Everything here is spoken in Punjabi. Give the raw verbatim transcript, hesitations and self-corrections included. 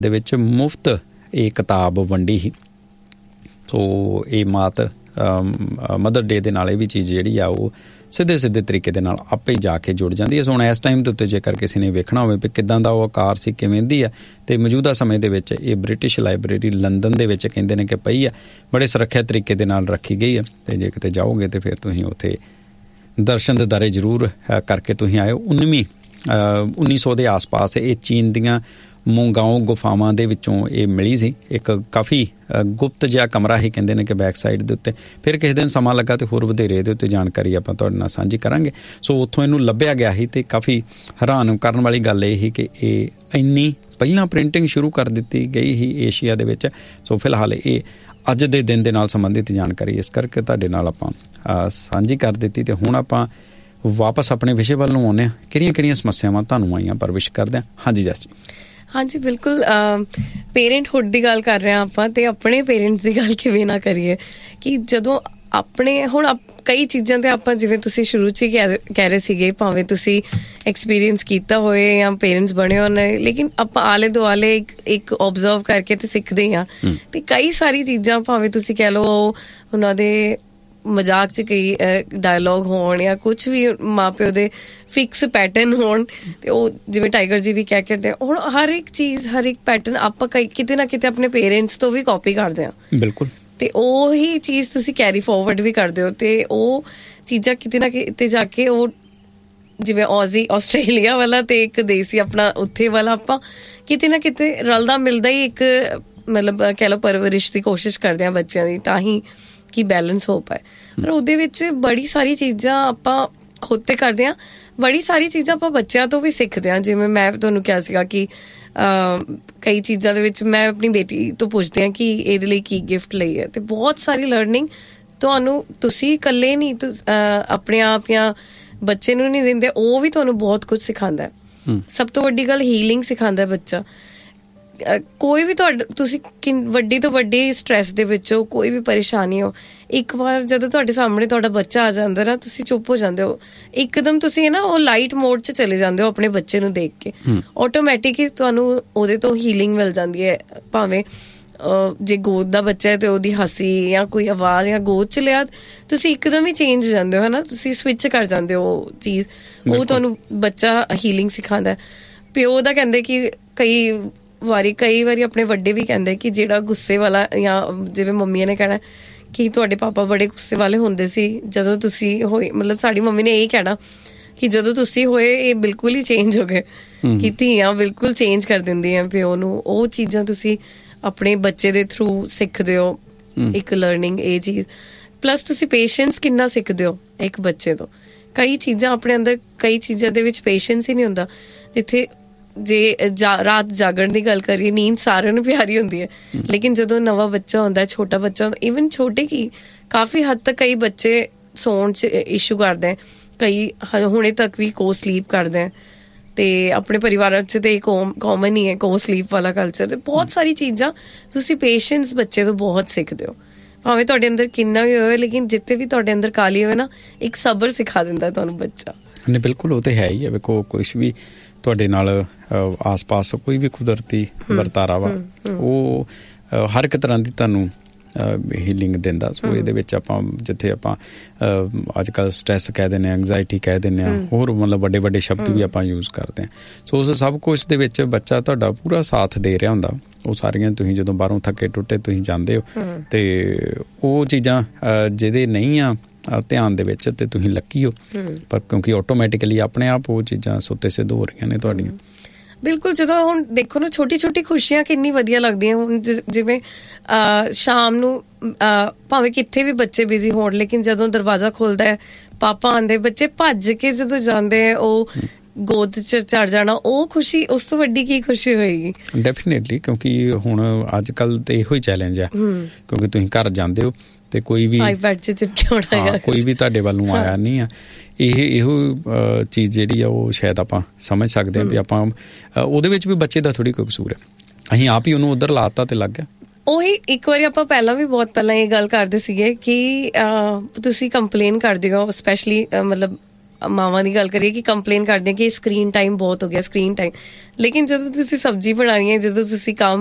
ਦੇ ਵਿੱਚ ਮੁਫਤ ਇਹ ਕਿਤਾਬ ਵੰਡੀ ਸੀ। ਸੋ ਇਹ ਮਾਤ ਮਦਰ ਡੇ ਦੇ ਨਾਲ ਇਹ ਵੀ ਚੀਜ਼ ਜਿਹੜੀ ਆ ਉਹ ਸਿੱਧੇ ਸਿੱਧੇ ਤਰੀਕੇ ਦੇ ਨਾਲ ਆਪੇ ਜਾ ਕੇ ਜੁੜ ਜਾਂਦੀ ਹੈ। ਸੋ ਹੁਣ ਇਸ ਟਾਈਮ ਦੇ ਉੱਤੇ ਜੇਕਰ ਕਿਸੇ ਨੇ ਵੇਖਣਾ ਹੋਵੇ ਵੀ ਕਿੱਦਾਂ ਦਾ ਉਹ ਆਕਾਰ ਸੀ, ਕਿਵੇਂ ਦੀ ਆ, ਅਤੇ ਮੌਜੂਦਾ ਸਮੇਂ ਦੇ ਵਿੱਚ ਇਹ ਬ੍ਰਿਟਿਸ਼ ਲਾਇਬ੍ਰੇਰੀ ਲੰਦਨ ਦੇ ਵਿੱਚ ਕਹਿੰਦੇ ਨੇ ਕਿ ਪਈ ਆ, ਬੜੇ ਸੁਰੱਖਿਅਤ ਤਰੀਕੇ ਦੇ ਨਾਲ ਰੱਖੀ ਗਈ ਆ। ਅਤੇ ਜੇ ਕਿਤੇ ਜਾਓਗੇ ਤਾਂ ਫਿਰ ਤੁਸੀਂ ਉੱਥੇ ਦਰਸ਼ਨ ਦਿਦਾਰੇ ਜ਼ਰੂਰ ਕਰਕੇ ਤੁਸੀਂ ਆਇਓ। ਉੱਨਵੀਂ ਉੱਨੀ ਸੌ ਦੇ ਆਸ ਪਾਸ ਇਹ ਚੀਨ ਦੀਆਂ ਮੋਂਗਾਓ ਗੁਫਾਵਾਂ ਦੇ ਵਿੱਚੋਂ ਇਹ ਮਿਲੀ ਸੀ। ਇੱਕ ਕਾਫੀ ਗੁਪਤ ਜਿਹਾ ਕਮਰਾ ਹੀ ਕਹਿੰਦੇ ਨੇ ਕਿ ਬੈਕ ਸਾਈਡ ਦੇ ਉੱਤੇ। ਫਿਰ ਕਿਸੇ ਦਿਨ ਸਮਾਂ ਲੱਗਾ ਅਤੇ ਹੋਰ ਵਧੇਰੇ ਇਹਦੇ ਉੱਤੇ ਜਾਣਕਾਰੀ ਆਪਾਂ ਤੁਹਾਡੇ ਨਾਲ ਸਾਂਝੀ ਕਰਾਂਗੇ। ਸੋ ਉੱਥੋਂ ਇਹਨੂੰ ਲੱਭਿਆ ਗਿਆ ਸੀ ਅਤੇ ਕਾਫੀ ਹੈਰਾਨ ਕਰਨ ਵਾਲੀ ਗੱਲ ਇਹ ਸੀ ਕਿ ਇਹ ਇੰਨੀ ਪਹਿਲਾਂ ਪ੍ਰਿੰਟਿੰਗ ਸ਼ੁਰੂ ਕਰ ਦਿੱਤੀ ਗਈ ਸੀ ਏਸ਼ੀਆ ਦੇ ਵਿੱਚ। ਸੋ ਫਿਲਹਾਲ ਇਹ ਅੱਜ ਦੇ ਦਿਨ ਦੇ ਨਾਲ ਸੰਬੰਧਿਤ ਜਾਣਕਾਰੀ ਇਸ ਕਰਕੇ ਤੁਹਾਡੇ ਨਾਲ ਆਪਾਂ ਸਾਂਝੀ ਕਰ ਦਿੱਤੀ। ਅਤੇ ਹੁਣ ਆਪਾਂ ਵਾਪਸ ਆਪਣੇ ਵਿਸ਼ੇ ਵੱਲ ਨੂੰ ਆਉਂਦੇ ਹਾਂ। ਕਿਹੜੀਆਂ ਕਿਹੜੀਆਂ ਸਮੱਸਿਆਵਾਂ ਤੁਹਾਨੂੰ ਆਈਆਂ ਪਰਵਿਸ਼ ਕਰਦੇ ਹਾਂ। ਹਾਂਜੀ ਜਸ ਜੀ। ਹਾਂਜੀ ਬਿਲਕੁਲ, ਪੇਰੈਂਟਹੁੱਡ ਦੀ ਗੱਲ ਕਰ ਰਹੇ ਹਾਂ ਆਪਾਂ, ਅਤੇ ਆਪਣੇ ਪੇਰੈਂਟਸ ਦੀ ਗੱਲ ਕਿਵੇਂ ਨਾ ਕਰੀਏ ਕਿ ਜਦੋਂ ਆਪਣੇ ਹੁਣ ਕਈ ਚੀਜ਼ਾਂ 'ਤੇ ਆਪਾਂ ਜਿਵੇਂ ਤੁਸੀਂ ਸ਼ੁਰੂ 'ਚ ਹੀ ਕਹਿ ਕਹਿ ਰਹੇ ਸੀਗੇ, ਭਾਵੇਂ ਤੁਸੀਂ ਐਕਸਪੀਰੀਅੰਸ ਕੀਤਾ ਹੋਏ ਜਾਂ ਪੇਰੈਂਟਸ ਬਣੇ ਹੋਣ, ਲੇਕਿਨ ਆਪਾਂ ਆਲੇ ਦੁਆਲੇ ਇੱਕ ਇੱਕ ਓਬਜ਼ਰਵ ਕਰਕੇ ਤੇ ਸਿੱਖਦੇ ਹਾਂ। ਅਤੇ ਕਈ ਸਾਰੀ ਚੀਜ਼ਾਂ ਭਾਵੇਂ ਤੁਸੀਂ ਕਹਿ ਲਓ ਉਹਨਾਂ ਦੇ ਮਜ਼ਾਕ 'ਚ ਕਈ ਡਾਇਲੋਗ ਹੋਣ ਜਾਂ ਕੁਛ ਵੀ ਮਾਂ ਪਿਓ ਦੇ ਫਿਕਸ ਪੈਟਰਨ ਹੋਣ, ਅਤੇ ਉਹ ਜਿਵੇਂ ਟਾਈਗਰ ਜੀ ਵੀ ਕਹਿ ਕੇ ਹਟੇ, ਹੁਣ ਹਰ ਇੱਕ ਚੀਜ਼ ਹਰ ਇੱਕ ਪੈਟਰਨ ਆਪਾਂ ਕਈ ਕਿਤੇ ਨਾ ਕਿਤੇ ਆਪਣੇ ਪੇਰੈਂਟਸ ਤੋਂ ਵੀ ਕਾਪੀ ਕਰਦੇ ਹਾਂ। ਬਿਲਕੁਲ। ਅਤੇ ਉਹੀ ਚੀਜ਼ ਤੁਸੀਂ ਕੈਰੀ ਫੋਰਵਰਡ ਵੀ ਕਰਦੇ ਹੋ, ਅਤੇ ਉਹ ਚੀਜ਼ਾਂ ਕਿਤੇ ਨਾ ਕਿਤੇ ਜਾ ਕੇ ਉਹ ਜਿਵੇਂ ਔਜ਼ੀ ਆਸਟ੍ਰੇਲੀਆ ਵਾਲਾ ਅਤੇ ਇੱਕ ਦੇਸੀ ਆਪਣਾ ਉੱਥੇ ਵਾਲਾ ਆਪਾਂ ਕਿਤੇ ਨਾ ਕਿਤੇ ਰਲਦਾ ਮਿਲਦਾ ਹੀ ਇੱਕ ਮਤਲਬ ਕਹਿ ਲਓ ਪਰਵਰਿਸ਼ ਦੀ ਕੋਸ਼ਿਸ਼ ਕਰਦੇ ਹਾਂ ਬੱਚਿਆਂ ਦੀ, ਤਾਂ ਹੀ ਕਿ ਬੈਲੈਂਸ ਹੋ ਪਾਏ। ਪਰ ਉਹਦੇ ਵਿੱਚ ਬੜੀ ਸਾਰੀ ਚੀਜ਼ਾਂ ਆਪਾਂ ਖੁਦ ਤੇ ਕਰਦੇ ਹਾਂ, ਬੜੀ ਸਾਰੀ ਚੀਜ਼ਾਂ ਆਪਾਂ ਬੱਚਿਆਂ ਤੋਂ ਵੀ ਸਿੱਖਦੇ ਹਾਂ। ਜਿਵੇਂ ਮੈਂ ਤੁਹਾਨੂੰ ਕਿਹਾ ਸੀਗਾ ਕਿ ਕਈ ਚੀਜ਼ਾਂ ਦੇ ਵਿੱਚ ਮੈਂ ਆਪਣੀ ਬੇਟੀ ਤੋਂ ਪੁੱਛਦੀ ਹਾਂ ਕਿ ਇਹਦੇ ਲਈ ਕੀ ਗਿਫਟ ਲਈ ਹੈ, ਅਤੇ ਬਹੁਤ ਸਾਰੀ ਲਰਨਿੰਗ ਤੁਹਾਨੂੰ ਤੁਸੀਂ ਇਕੱਲੇ ਨਹੀਂ ਆਪਣੇ ਆਪ ਜਾਂ ਬੱਚੇ ਨੂੰ ਨਹੀਂ ਦਿੰਦੇ, ਉਹ ਵੀ ਤੁਹਾਨੂੰ ਬਹੁਤ ਕੁਝ ਸਿਖਾਉਂਦਾ ਹੈ। ਸਭ ਤੋਂ ਵੱਡੀ ਗੱਲ ਹੀਲਿੰਗ ਸਿਖਾਉਂਦਾ ਬੱਚਾ। ਕੋਈ ਵੀ ਤੁਹਾਡਾ ਤੁਸੀਂ ਕਿ ਵੱਡੀ ਤੋਂ ਵੱਡੀ ਸਟਰੈਸ ਦੇ ਵਿੱਚ ਹੋ, ਕੋਈ ਵੀ ਪਰੇਸ਼ਾਨੀ ਹੋ, ਇੱਕ ਵਾਰ ਜਦੋਂ ਤੁਹਾਡੇ ਸਾਹਮਣੇ ਤੁਹਾਡਾ ਬੱਚਾ ਆ ਜਾਂਦਾ ਨਾ, ਤੁਸੀਂ ਚੁੱਪ ਹੋ ਜਾਂਦੇ ਹੋ ਇੱਕਦਮ, ਤੁਸੀਂ ਨਾ ਉਹ ਲਾਈਟ ਮੋਡ 'ਚ ਚਲੇ ਜਾਂਦੇ ਹੋ ਆਪਣੇ ਬੱਚੇ ਨੂੰ ਦੇਖ ਕੇ, ਆਟੋਮੈਟਿਕ ਹੀ ਤੁਹਾਨੂੰ ਉਹਦੇ ਤੋਂ ਹੀਲਿੰਗ ਮਿਲ ਜਾਂਦੀ ਹੈ। ਭਾਵੇਂ ਜੇ ਗੋਦ ਦਾ ਬੱਚਾ ਹੈ ਅਤੇ ਉਹਦੀ ਹੱਸੀ ਜਾਂ ਕੋਈ ਆਵਾਜ਼ ਜਾਂ ਗੋਦ 'ਚ ਲਿਆ, ਤੁਸੀਂ ਇੱਕਦਮ ਹੀ ਚੇਂਜ ਹੋ ਜਾਂਦੇ ਹੋ, ਹੈ ਨਾ, ਤੁਸੀਂ ਸਵਿਚ ਕਰ ਜਾਂਦੇ ਹੋ ਉਹ ਚੀਜ਼। ਉਹ ਤੁਹਾਨੂੰ ਬੱਚਾ ਹੀਲਿੰਗ ਸਿਖਾਉਂਦਾ। ਪਿਓ ਦਾ ਕਹਿੰਦੇ ਕਿ ਕਈ ਵਾਰੀ ਕਈ ਵਾਰੀ ਆਪਣੇ ਵੱਡੇ ਵੀ ਕਹਿੰਦੇ ਕਿ ਜਿਹੜਾ ਗੁੱਸੇ ਵਾਲਾ, ਜਾਂ ਜਿਵੇਂ ਮੰਮੀਆਂ ਨੇ ਕਹਿਣਾ ਕਿ ਤੁਹਾਡੇ ਪਾਪਾ ਬੜੇ ਗੁੱਸੇ ਵਾਲੇ ਹੁੰਦੇ ਸੀ ਜਦੋਂ ਤੁਸੀਂ ਹੋਏ, ਮਤਲਬ ਸਾਡੀ ਮੰਮੀ ਨੇ ਇਹੀ ਕਹਿਣਾ ਕਿ ਜਦੋਂ ਤੁਸੀਂ ਹੋਏ ਇਹ ਬਿਲਕੁਲ ਹੀ ਚੇਂਜ ਹੋ ਗਏ, ਕਿ ਧੀਆਂ ਬਿਲਕੁਲ ਚੇਂਜ ਕਰ ਦਿੰਦੀਆਂ ਪਿਓ ਨੂੰ। ਉਹ ਚੀਜ਼ਾਂ ਤੁਸੀਂ ਆਪਣੇ ਬੱਚੇ ਦੇ ਥਰੂ ਸਿੱਖਦੇ ਹੋ, ਇੱਕ ਲਰਨਿੰਗ ਇਹ ਚੀਜ਼। ਪਲੱਸ ਤੁਸੀਂ ਪੇਸ਼ੈਂਸ ਕਿੰਨਾ ਸਿੱਖਦੇ ਹੋ ਇੱਕ ਬੱਚੇ ਤੋਂ। ਕਈ ਚੀਜ਼ਾਂ ਆਪਣੇ ਅੰਦਰ, ਕਈ ਚੀਜ਼ਾਂ ਦੇ ਵਿੱਚ ਪੇਸ਼ੈਂਸ ਹੀ ਨਹੀਂ ਹੁੰਦਾ। ਜਿੱਥੇ ਜੇ ਜਾ ਰਾਤ ਜਾਗਣ ਦੀ ਗੱਲ ਕਰੀਏ, ਨੀਂਦ ਸਾਰਿਆਂ ਨੂੰ ਪਿਆਰੀ ਹੁੰਦੀ ਹੈ, ਲੇਕਿਨ ਜਦੋਂ ਨਵਾਂ ਬੱਚਾ ਹੁੰਦਾ, ਛੋਟਾ ਬੱਚਾ ਹੁੰਦਾ, ਈਵਨ ਛੋਟੇ ਕੀ ਕਾਫੀ ਹੱਦ ਤੱਕ ਕਈ ਬੱਚੇ ਸੌਣ 'ਚ ਇਸ਼ੂ ਕਰਦੇ ਹੈ, ਕਈ ਹੁਣੇ ਤੱਕ ਵੀ ਕੋ ਸਲੀਪ ਕਰਦੇ ਹੈ, ਅਤੇ ਆਪਣੇ ਪਰਿਵਾਰਾਂ 'ਚ ਤਾਂ ਇਹ ਕੋਮ ਕੋਮਨ ਹੀ ਹੈ ਕੋ ਸਲੀਪ ਵਾਲਾ ਕਲਚਰ। ਬਹੁਤ ਸਾਰੀ ਚੀਜ਼ਾਂ ਤੁਸੀਂ ਪੇਸ਼ੈਂਸ ਬੱਚੇ ਤੋਂ ਬਹੁਤ ਸਿੱਖਦੇ ਹੋ, ਭਾਵੇਂ ਤੁਹਾਡੇ ਅੰਦਰ ਕਿੰਨਾ ਵੀ ਹੋਵੇ, ਲੇਕਿਨ ਜਿੱਥੇ ਵੀ ਤੁਹਾਡੇ ਅੰਦਰ ਕਾਲੀ ਹੋਵੇ ਨਾ, ਇੱਕ ਸਬਰ ਸਿਖਾ ਦਿੰਦਾ ਤੁਹਾਨੂੰ ਬੱਚਾ। ਨਹੀਂ ਬਿਲਕੁਲ, ਉਹ ਤਾਂ ਹੈ ਹੀ ਹੈ। ਵੇਖੋ ਕੁਛ ਵੀ ਤੁਹਾਡੇ ਨਾਲ ਆਸ ਪਾਸ ਕੋਈ ਵੀ ਕੁਦਰਤੀ ਵਰਤਾਰਾ ਵਾ, ਉਹ ਹਰ ਇੱਕ ਤਰ੍ਹਾਂ ਦੀ ਤੁਹਾਨੂੰ ਹੀਲਿੰਗ ਦਿੰਦਾ। ਸੋ ਇਹਦੇ ਵਿੱਚ ਆਪਾਂ ਜਿੱਥੇ ਆਪਾਂ ਅੱਜ ਕੱਲ੍ਹ ਸਟਰੈਸ ਕਹਿ ਦਿੰਦੇ ਹਾਂ, ਐਂਗਜ਼ਾਇਟੀ ਕਹਿ ਦਿੰਦੇ ਹਾਂ, ਹੋਰ ਮਤਲਬ ਵੱਡੇ ਵੱਡੇ ਸ਼ਬਦ ਵੀ ਆਪਾਂ ਯੂਜ਼ ਕਰਦੇ ਹਾਂ। ਸੋ ਉਸ ਸਭ ਕੁਛ ਦੇ ਵਿੱਚ ਬੱਚਾ ਤੁਹਾਡਾ ਪੂਰਾ ਸਾਥ ਦੇ ਰਿਹਾ ਹੁੰਦਾ। ਉਹ ਸਾਰੀਆਂ ਤੁਸੀਂ ਜਦੋਂ ਬਾਹਰੋਂ ਥੱਕੇ ਟੁੱਟੇ ਤੁਸੀਂ ਜਾਂਦੇ ਹੋ, ਅਤੇ ਉਹ ਚੀਜ਼ਾਂ ਜਿਹਦੇ ਨਹੀਂ ਆ ਧਿਆਨ ਦੇ ਵਿੱਚ, ਅਤੇ ਤੁਸੀਂ ਲੱਕੀ ਹੋ, ਪਰ ਕਿਉਂਕਿ ਆਟੋਮੈਟਿਕਲੀ ਆਪਣੇ ਆਪ ਉਹ ਚੀਜ਼ਾਂ ਸੁੱਤੇ ਸਿੱਧ ਹੋ ਰਹੀਆਂ ਨੇ ਤੁਹਾਡੀਆਂ। ਬਿਲਕੁਲ। ਜਦੋਂ ਹੁਣ ਦੇਖੋ ਨਾ, ਛੋਟੀ ਛੋਟੀ ਖੁਸ਼ੀਆਂ ਕਿੰਨੀ ਵਧੀਆ ਲੱਗਦੀਆਂ। ਹੁਣ ਜਿਵੇਂ ਸ਼ਾਮ ਨੂੰ ਭਾਵੇਂ ਕਿੱਥੇ ਵੀ ਬੱਚੇ ਬਿਜ਼ੀ ਹੋਣ, ਲੇਕਿਨ ਜਦੋਂ ਦਰਵਾਜ਼ਾ ਖੁੱਲ੍ਹਦਾ ਹੈ, ਪਾਪਾ ਆਉਂਦੇ, ਬੱਚੇ ਭੱਜ ਕੇ ਜਦੋਂ ਜਾਂਦੇ ਹੈ, ਉਹ ਗੋਦ 'ਚ ਚੜ੍ਹ ਜਾਣਾ, ਉਹ ਖੁਸ਼ੀ ਉਸ ਤੋਂ ਵੱਡੀ ਕੀ ਖੁਸ਼ੀ ਹੋਏਗੀ। ਡੈਫੀਨੇਟਲੀ, ਕਿਉਂਕਿ ਹੁਣ ਅੱਜ ਕੱਲ੍ਹ ਤਾਂ ਇਹੋ ਹੀ ਚੈਲੰਜ ਆ, ਕਿਉਂਕਿ ਤੁਸੀਂ ਘਰ ਜਾਂਦੇ ਹੋ ਅਤੇ ਕੋਈ ਵੀ ਕੋਈ ਵੀ ਤੁਹਾਡੇ ਵੱਲ ਨੂੰ ਆਇਆ ਨਹੀਂ ਆ। ਇਹ ਇਹੋ ਚੀਜ਼ ਜਿਹੜੀ ਆ ਉਹ ਸ਼ਾਇਦ ਆਪਾਂ ਸਮਝ ਸਕਦੇ ਹਾਂ ਵੀ ਆਪਾਂ ਉਹਦੇ ਵਿੱਚ ਵੀ ਬੱਚੇ ਦਾ ਥੋੜ੍ਹੀ ਕੋਈ ਕਸੂਰ ਹੈ, ਅਸੀਂ ਆਪ ਹੀ ਉਹਨੂੰ ਉੱਧਰ ਲਾਤਾ ਅਤੇ ਲੱਗ ਗਿਆ। ਉਹੀ ਇੱਕ ਵਾਰੀ ਆਪਾਂ ਪਹਿਲਾਂ ਵੀ ਬਹੁਤ ਪਹਿਲਾਂ ਇਹ ਗੱਲ ਕਰਦੇ ਸੀਗੇ ਕਿ ਤੁਸੀਂ ਕੰਪਲੇਨ ਕਰਦੇ ਹੋ, ਸਪੈਸ਼ਲੀ ਮਤਲਬ ਮਾਵਾਂ ਦੀ ਗੱਲ ਕਰੀਏ ਕਿ ਕੰਪਲੇਨ ਕਰਦੇ ਕਿ ਸਕਰੀਨ ਟਾਈਮ ਬਹੁਤ ਹੋ ਗਿਆ ਸਕਰੀਨ ਟਾਈਮ, ਲੇਕਿਨ ਜਦੋਂ ਤੁਸੀਂ ਸਬਜ਼ੀ ਬਣਾਉਣੀ ਹੈ, ਜਦੋਂ ਤੁਸੀਂ ਕੰਮ